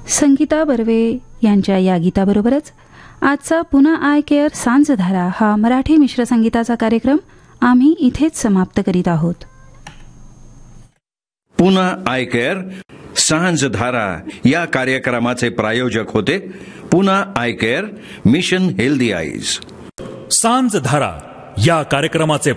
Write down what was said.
संगीता बर्वे यांच्या या गीताबरोबरच आजचा पुन्हा आय केअर सांजधारा हा मराठी मिश्र संगीताचा कार्यक्रम आम्ही इथेच समाप्त करीत आहोत. पुन्हा आय केअर सांजधारा या कार्यक्रमाचे प्रायोजक होते पुन्हा I care mission healthy eyes. सांजधारा या कार्यक्रमाचे